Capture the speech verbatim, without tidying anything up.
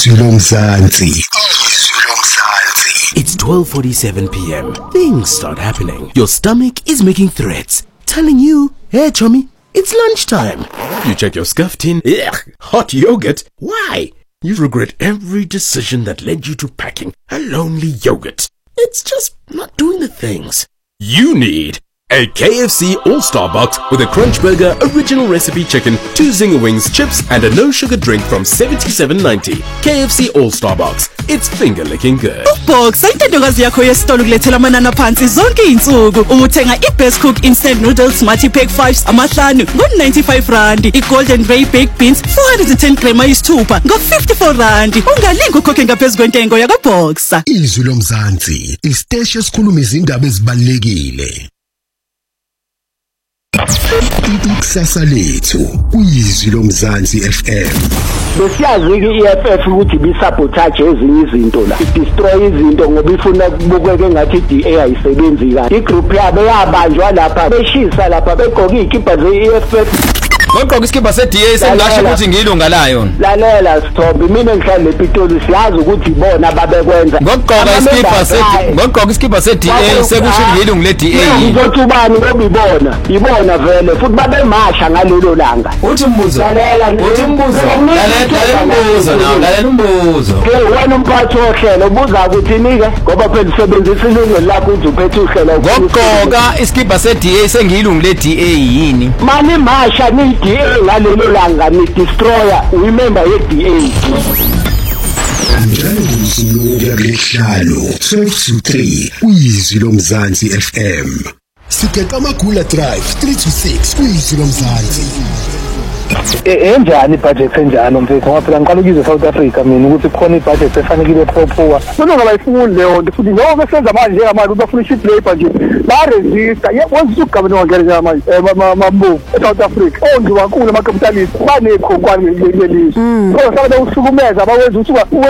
Izwi lomzansi. It's twelve forty-seven p m Things start happening. Your stomach is making threats, telling you, hey, chummy, it's lunchtime. You check your scuff tin. Ugh, hot yogurt. Why? You regret every decision that led you to packing a lonely yogurt. It's just not doing the things. You need a K F C All-Star Box with a Crunch Burger, original recipe chicken, two Zinger Wings, chips, and a no-sugar drink from seventy-seven ninety. K F C All-Star Box. It's finger-licking good. Box ayintandokazi yakho yesitolo kulethela amanani phansi zonke izinsuku. Uthenga iBest Cook Instant Noodles Multi Pack fives amahlanu ngo ninety-five rand, iGolden Ray Baked Beans four hundred ten grams ayisithupha ngo fifty-four rand. Ungalingi ukhokhe ngaphezulu kwentengo yakwaBoxer. Izwi lomzansi, isiteshi esikhuluma izindaba ezibalekile. Ikusasa lethu kuyizwi lomzansi F M. Besiyazi ke I F F ukuthi bisabotage ezinye izinto la. Destroy izinto ngoba ifuna kubukeke ngathi I D A ayisebenzi kahle. Igroup yabo yabanjwa lapha beshisa lapha begqoka izikipa ze I F F. Ngogqoka isikipha se D A sengasho ukuthi ngilunga layo. Lalela Sithombe mina ngihlala lePitoli siyazi ukuthi ibona babekwenza. Ngogqoka isikipha se ngogqoka isikipha se D A sekusho ngilunga le D A. Ngizothi ubani ngoba ibona ibona vele futhi babemasha ngalelo langa. Uthi umbuzo. Uthi umbuzo. Lalela umbuzo nawo lalela umbuzo. Ke wena umphathi ohlelo ubuza ukuthi nike ngoba phela usebenzisa ilungelo lakho ukuthi uphethe uhlelo. Ngogqoka isikipha se D A sengilunga le D A yini? Mani masha ni D A ngalelo langa ni destroyer remember ye D A. Njalo ngosuku lwesihlanu twelve to three kuyizwi lomzansi F M. Sigeqa amagula drive three to six kuyizwi lomzansi. Enjani ibudget enjani mfethu ngoba phela ngiqala ukuzwe South Africa mina ukuthi kukhona ibudget efanele iphophuka mina ngabayifuni leyo nto futhi ngoba besenza manje njengamanje bafuna i-cheap labor nje ba resista yenza ugabane ngeke manje mambu eSouth Africa onke wankulu ama capitalist banekhonkwane lelizwe so sabe ukusukumeza bawenza ukuthi